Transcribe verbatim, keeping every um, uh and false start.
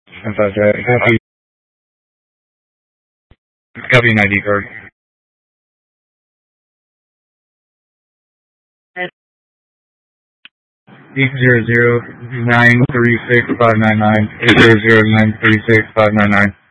Inside that. It's gotta be an I D card. Eight zero zero nine three six five nine nine. Eight zero zero nine three six five nine nine.